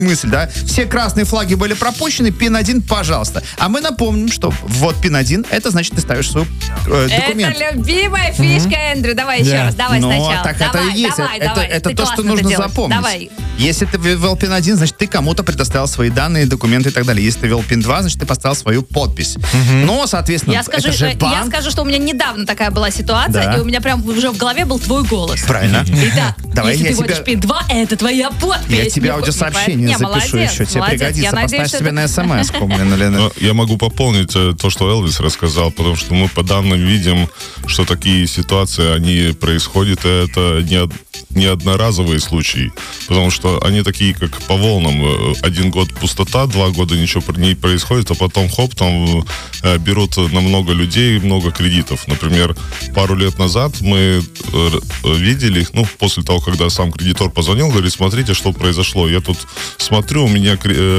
мысль, да? Все красные флаги были пропущены, пин-1, пожалуйста. А мы напомним, что вот пин-1, это значит, ты ставишь свой документ. Это любимая фишка, Эндрю. Давай еще раз, давай сначала. Так давай, это и есть. Давай. Это Ты то, что классно нужно это делаешь. запомнить. Давай. Если ты ввел пин-1, значит, ты кому-то предоставил свои данные, документы и так далее. Если ты ввел пин-2, значит, ты поставил свою подпись. Но, соответственно, Я скажу, это же банк. я скажу, что у меня недавно такая была ситуация, Да. и у меня прям уже в голове был твой голос. Правильно. Итак, Давай если я ты вводишь тебя- пин-2, это твоя подпись. Я тебе аудиосообщение запишу еще. Тебе пригодится. Поставь себе на смс-ку, блин. Но я могу пополнить то, что Элвис рассказал, потому что мы по данным видим, что такие ситуации, они происходят, и это не одноразовые случаи, потому что они такие, как по волнам. 1 год пустота, 2 года ничего не происходит, а потом хоп, там берут на много людей много кредитов. Например, пару лет назад мы видели, после того, когда сам кредитор позвонил, говорит, смотрите, что произошло. Я тут смотрю, у меня,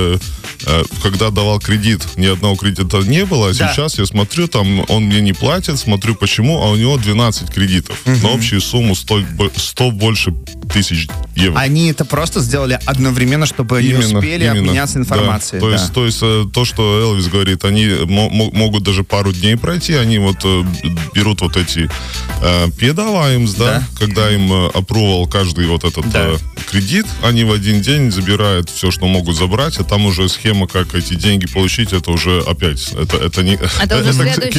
когда давал кредит, ни одного кредита не было, а сейчас я смотрю, там он мне не платит, смотрю почему, а у него 12 кредитов на общую сумму 100 больше тысяч евро. Они это просто сделали одновременно, чтобы не успели обменяться информацией. Да. То есть то, что Элвис говорит, они могут даже пару дней пройти, они берут вот эти педалаймс, когда им апрувал каждый вот этот кредит, они в один день забирают все, что могут забрать, а там уже схема, как эти деньги получить, это уже опять, это не... Это уже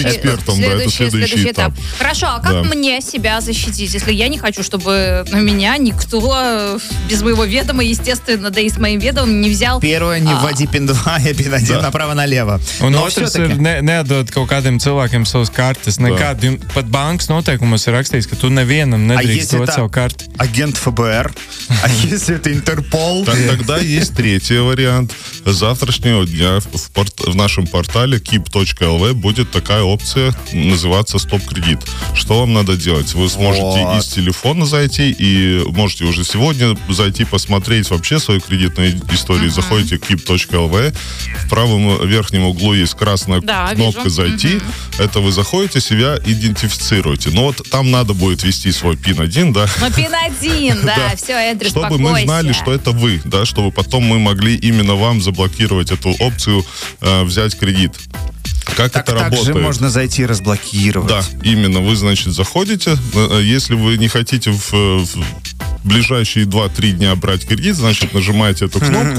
следующий этап. Хорошо, а как мне себя защитить, если я не хочу, чтобы на меня никто без моего ведома, естественно, да и с моим ведомым не взял... Первое, не вводи пин-2, а пин-1 направо-налево. Un otrs ir neatdod kaut kādiem cilvēkiem savas kartes. Nekādi, pat bankas noteikumos ir rakstīts, ka tu nevienam nedrīkst dot savu karti. Агент ФБР, а если это Интерпол? Тогда есть третий вариант. С завтрашнего дня в нашем портале keep.lv будет такая опция, называться стоп-кредит. Что вам надо делать? Вы сможете из телефона зайти и можете уже сегодня зайти посмотреть вообще свою кредитную историю. Заходите в keep.lv. В правом верхнем углу есть красная кнопка «Зайти». Это вы заходите, себя идентифицируете. Но вот там надо будет ввести свой пин-1, да? Ну, пин-1, да, все, Эндрю, чтобы мы знали, что это вы, да, чтобы потом мы могли именно вам заблокировать эту опцию взять кредит. Как это работает? Так же можно зайти и разблокировать. Да, именно. Вы, значит, заходите. Если вы не хотите в ближайшие 2-3 дня брать кредит, значит, нажимаете эту кнопку,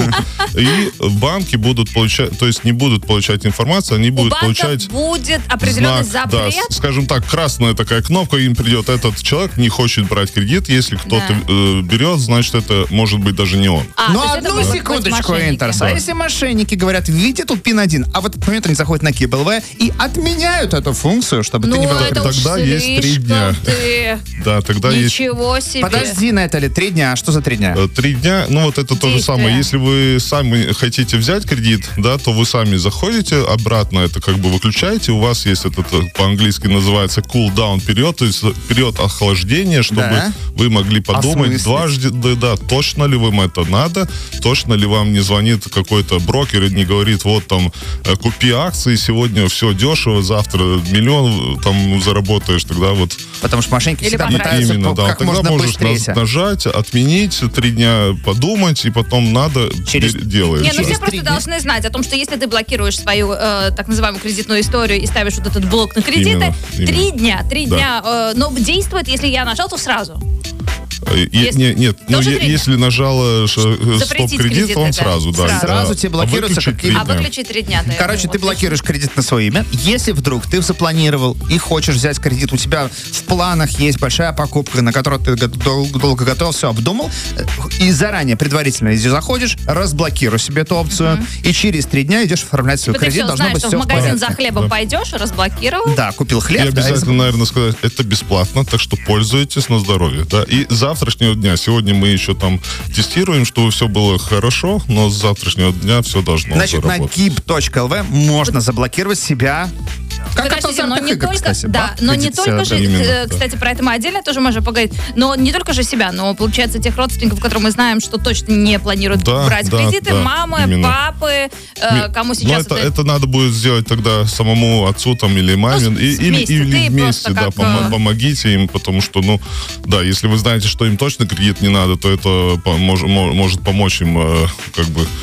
и банки будут получать, то есть не будут получать информацию, они будут получать... будет определенный знак, запрет? Да, скажем так, красная такая кнопка, им придет, этот человек не хочет брать кредит, если кто-то берет, значит, это может быть даже не он. Ну, одну секундочку, Интерс. А если мошенники говорят, видите, тут пин-1, а в этот момент они заходят на KeepLV и отменяют эту функцию, чтобы ты не был... Тогда есть 3 дня. Да, тогда есть... Ничего себе. Подожди на это ли 3 дня? А что за 3 дня? 3 дня, ну вот это то же самое. Если вы сами хотите взять кредит, да, то вы сами заходите, обратно это как бы выключаете, у вас есть этот, по-английски называется cool down период, то есть период охлаждения, чтобы вы могли подумать дважды, да, точно ли вам это надо, точно ли вам не звонит какой-то брокер и не говорит, вот там, купи акции, сегодня все дешево, завтра миллион там заработаешь, тогда вот... Потому что мошенники всегда пытаются как тогда можно можешь быстрее. нажать, отменить, 3 дня подумать, и потом надо делаешь. Не, ну все просто должны знать о том, что если ты блокируешь свою так называемую кредитную историю и ставишь вот этот блок на кредиты, 3 дня, но действует, если я нажал, то сразу. Если нажала стоп-кредит, он сразу, да. Сразу тебе блокируется. А выключить 3 дня. Короче, ты блокируешь кредит на свое имя. Если вдруг ты запланировал и хочешь взять кредит, у тебя в планах есть большая покупка, на которую ты долго готов, все обдумал, и заранее, предварительно, если заходишь, разблокируй себе эту опцию, и через 3 дня идешь оформлять свой кредит, должно быть все в порядке. В магазин за хлебом пойдешь, разблокировал. Да, купил хлеб. И обязательно, наверное, сказать, это бесплатно, так что пользуйтесь на здоровье. Да? И с завтрашнего дня, сегодня мы еще там тестируем, чтобы все было хорошо, но с завтрашнего дня все должно Значит, заработать. на keep.lv можно заблокировать себя Как Подождите, но азартных не игр, только, кстати. да, Бабка но не кредит только же, именно, кстати, про это мы отдельно тоже можем поговорить, но не только же себя, но, получается, тех родственников, которые мы знаем, что точно не планируют брать кредиты, мамы, именно. папы, кому сейчас... Но это надо будет сделать тогда самому отцу там или маме, или вместе, да, помогите им, потому что, да, если вы знаете, что им точно кредит не надо, то это может помочь им, как бы,